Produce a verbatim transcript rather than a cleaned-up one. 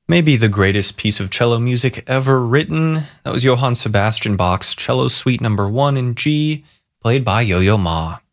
Maybe the greatest piece of cello music ever written. That was Johann Sebastian Bach's Cello Suite Number one in G, played by Yo-Yo Ma.